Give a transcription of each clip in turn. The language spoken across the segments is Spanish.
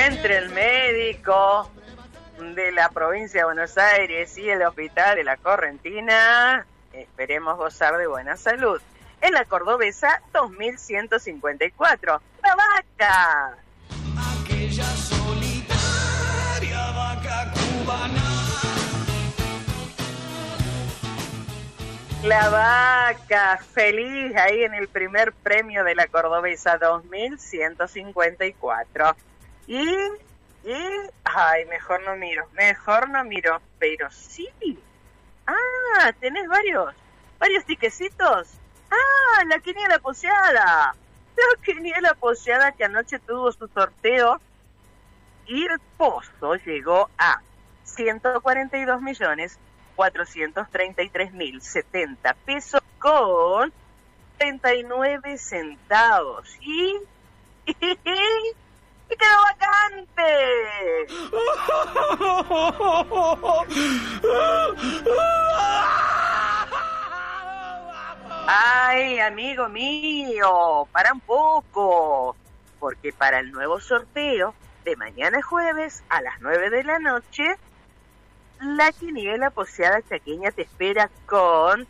entre el médico de la provincia de Buenos Aires y el hospital de la Correntina, esperemos gozar de buena salud. En la Cordobesa 2154, La Vaca. Aquella solitaria vaca cubana. La Vaca, feliz ahí en el primer premio de la Cordobesa 2154. Ay, mejor no miro, pero sí. Ah, tenés varios tiquecitos. Ah, la quiniela poseada. La quiniela poseada que anoche tuvo su sorteo y el pozo llegó a 142.433.070 pesos con 39 centavos. Y quedó vacante. Ay, amigo mío, para un poco, porque para el nuevo sorteo de mañana jueves a las 9 de la noche, la quiniela poseada chaqueña te espera con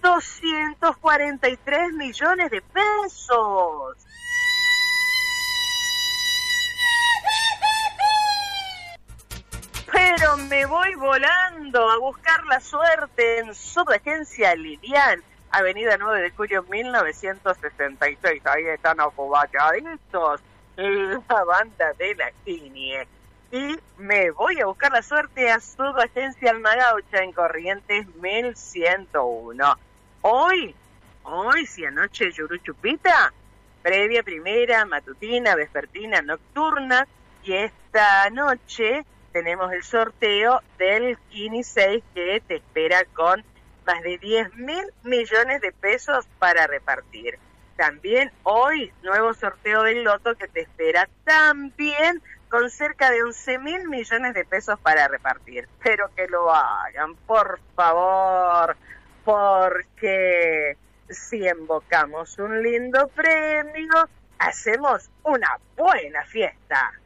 243 millones de pesos. Pero me voy volando a buscar la suerte en Subagencia Lilian, Avenida 9 de Julio 1966. Ahí están acobachaditos la banda de la Quinie. Y me voy a buscar la suerte a Subagencia Almagaucha en Corrientes 1101. Hoy, si anoche Yuruchupita, previa, primera, matutina, vespertina, nocturna, y esta noche tenemos el sorteo del Kini 6 que te espera con más de 10.000 millones de pesos para repartir. También hoy, nuevo sorteo del Loto que te espera también con cerca de 11.000 millones de pesos para repartir. Pero que lo hagan, por favor, porque si invocamos un lindo premio, hacemos una buena fiesta.